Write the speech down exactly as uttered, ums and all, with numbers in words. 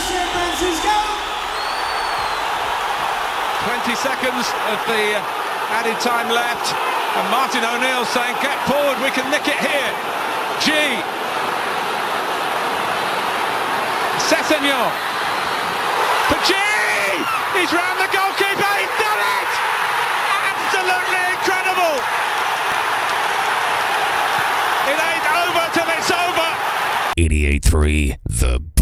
San Francisco. twenty seconds of the added time left, and Martin O'Neill saying, get forward, we can nick it here. G. Sessegnon. For G! He's round the goalkeeper, he's done it! Absolutely incredible! It ain't over till it's over! eighty-eight three The